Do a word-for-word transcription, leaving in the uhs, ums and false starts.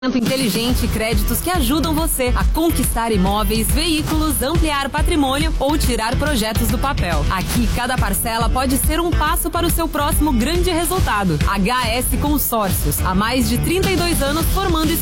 Inteligente, créditos que ajudam você a conquistar imóveis, veículos, ampliar patrimônio ou tirar projetos do papel. Aqui, cada parcela pode ser um passo para o seu próximo grande resultado. H S Consórcios, há mais de trinta e dois anos formando